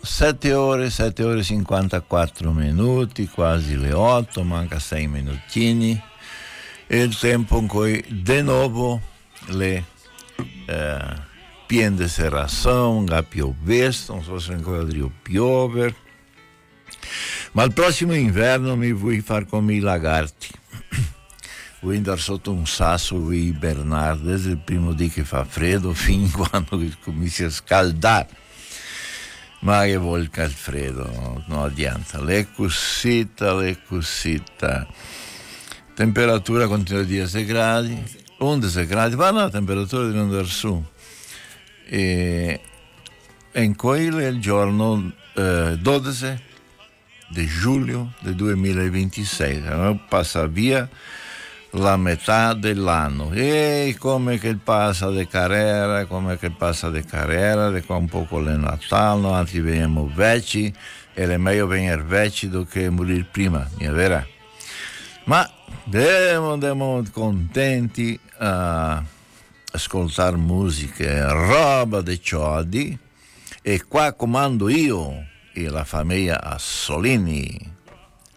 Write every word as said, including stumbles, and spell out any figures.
sette ore, sette ore e cinquantaquattro minuti, quasi le otto, manca sei minutini. È il tempo in cui di nuovo le eh, piende serrazione, ha piovesto, non so se ancora piove, ma il prossimo inverno mi vuoi far come i lagarti. Vuoi andare sotto un sasso, vuoi ibernare, desde il primo dì che fa freddo fin quando cominci a scaldare. Ma che vuol il freddo, non adianta, le cosita, le cosita. Temperatura continua di dieci gradi, undici gradi, ma no, temperatura di andare su. E, e in quello è il giorno eh, dodici di luglio del duemilaventisei, passa via la metà dell'anno. E come che passa di carriera, come che passa di carriera, di qua un po' con le Natale, anzi veniamo vecchi, ed è meglio venire vecchi do che morire prima, mi è vero? Ma siamo, siamo contenti a ascoltare musica, roba di ciodi, e qua comando io e la famiglia Assolini.